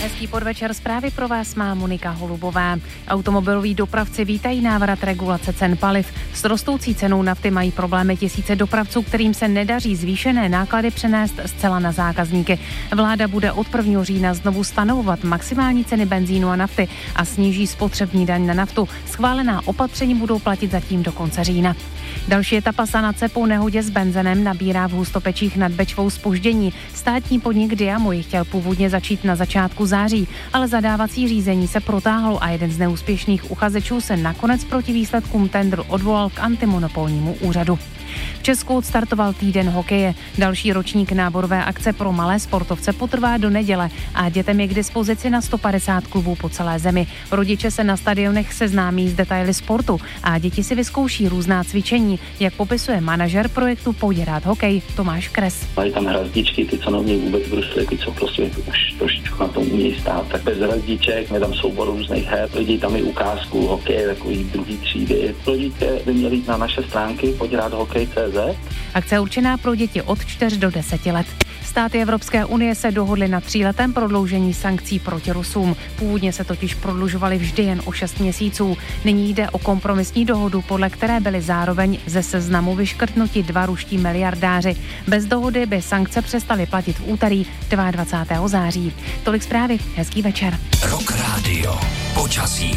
Hezký podvečer, zprávy pro vás má Monika Holubová. Automobiloví dopravci vítají návrat regulace cen paliv. S rostoucí cenou nafty mají problémy tisíce dopravců, kterým se nedaří zvýšené náklady přenést zcela na zákazníky. Vláda bude od 1. října znovu stanovovat maximální ceny benzínu a nafty a sníží spotřební daň na naftu. Schválená opatření budou platit zatím do konce října. Další etapa sanace po nehodě s benzenem nabírá v Hustopečích nad Bečvou zpoždění. Státní podnik Diamo ji chtěl původně začít na začátku září, ale zadávací řízení se protáhlo a jeden z neúspěšných uchazečů se nakonec proti výsledkům tendru odvolal k antimonopolnímu úřadu. V Česku odstartoval týden hokeje. Další ročník náborové akce pro malé sportovce potrvá do neděle a dětem je k dispozici na 150 klubů po celé zemi. Rodiče se na stadionech seznámí s detaily sportu a děti si vyzkouší různá cvičení, jak popisuje manažer projektu Pojď hrát hokej Tomáš Kres. Mají tam hrazdičky, ty, co neumějí vůbec bruslit, ty, co prostě už trošičku na tom umějí stát. Tak bez hrazdiček, je tam soubor různých her, lidi tam i ukázku hokeje, takový druhý třídy. Rodiče by měli jít na naše stránky Pojď hrát hokej.cz. Akce určená pro děti od 4 do 10 let. Státy Evropské unie se dohodly na 3letém prodloužení sankcí proti Rusům. Původně se totiž prodlužovaly vždy jen o 6 měsíců. Nyní jde o kompromisní dohodu, podle které byly zároveň ze seznamu vyškrtnuti 2 ruští miliardáři. Bez dohody by sankce přestaly platit v úterý 22. září. Tolik zprávy, hezký večer. Rock Radio, počasí.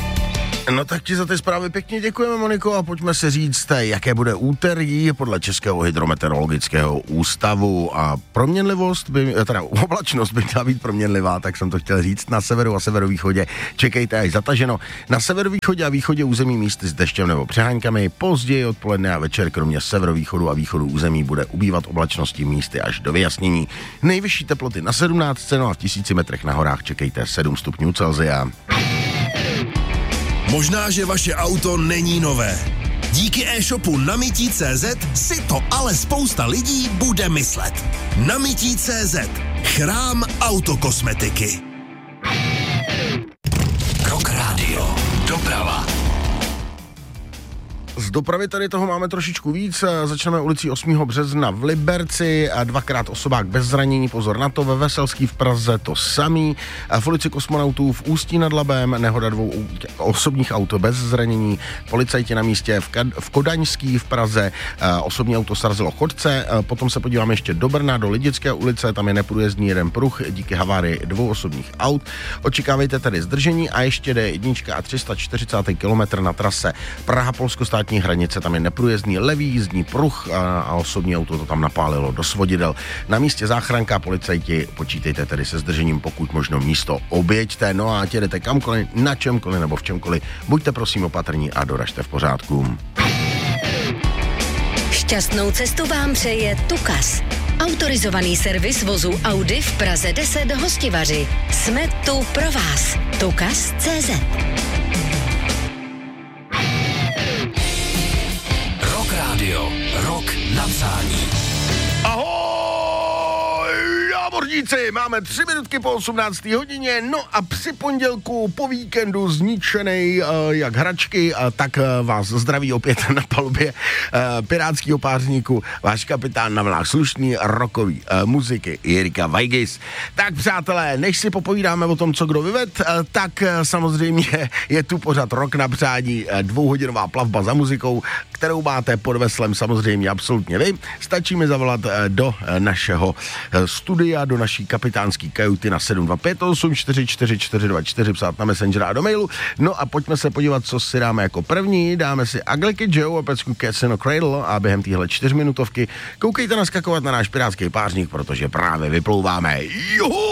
No tak ti za ty zprávy pěkně děkujeme, Moniko, a pojďme si říct, jaké bude úterý podle Českého hydrometeorologického ústavu. A oblačnost by měla být proměnlivá, tak jsem to chtěl říct. Na severu a severovýchodě čekejte až zataženo. Na severovýchodě a východě území místy s deštěm nebo přeháňkami. Později odpoledne a večer kromě severovýchodu a východu území bude ubývat oblačnosti místy až do vyjasnění. Nejvyšší teploty na 17, no a v 1000 metrech na horách čekejte 7 stupňů Celsia. Možná, že vaše auto není nové. Díky e-shopu Namití.cz si to ale spousta lidí bude myslet. Namití.cz. Chrám autokosmetiky. Rock Radio. Doprava. Z dopravy tady toho máme trošičku víc. Začneme ulicí 8. března v Liberci. 2x osobák bez zranění, pozor na to. Ve Veselský v Praze to samý. V ulici Kosmonautů v Ústí nad Labem nehoda 2 osobních auto bez zranění. Policajti na místě v Kodaňský v Praze. Osobní auto srazilo chodce. Potom se podíváme ještě do Brna, do Lidické ulice. Tam je neprůjezdný jeden pruh díky havárii 2 osobních aut. Očekávejte tedy zdržení a ještě D1 a 340 km na trase Praha-Polsko státní hranice, tam je neprůjezdný levý jízdní pruh a osobní auto to tam napálilo do svodidel. Na místě záchranka, policajti, počítejte tedy se zdržením, pokud možno místo objeďte. No a ať jedete kamkoliv, na čemkoliv nebo v čemkoliv, buďte prosím opatrní a doražte v pořádku. Šťastnou cestu vám přeje Tukas. Autorizovaný servis vozu Audi v Praze 10 Hostivaři. Jsme tu pro vás. Tukas.cz. Radio. Rok na přání. Ahoj, námořníci, máme 3 minutky po 18. hodině, no a při pondělku po víkendu zničenej jak hračky, tak vás zdraví opět na palubě pirátského pářníku váš kapitán na vlnách slušný rockový muziky Jirka Vajgis. Tak přátelé, než si popovídáme o tom, co kdo vyved, tak samozřejmě je tu pořad Rok na přání, 2hodinová plavba za muzikou, kterou máte pod veslem samozřejmě absolutně vy. Stačí mi zavolat do našeho studia, do naší kapitánský kajuty na 725844424, psát na Messenger a do mailu. No a pojďme se podívat, co si dáme jako první. Dáme si Agliky Joe a pecku Casino Cradle a během téhle 4 minutovky koukejte naskakovat na náš pirátský pářník, protože právě vyplouváme. Juhu!